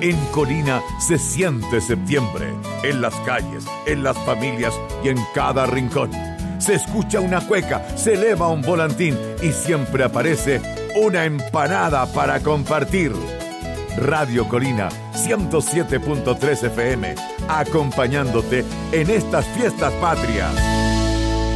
En Colina se siente septiembre, en las calles, en las familias y en cada rincón. Se escucha una cueca, se eleva un volantín y siempre aparece una empanada para compartir. Radio Colina 107.3 FM, acompañándote en estas fiestas patrias.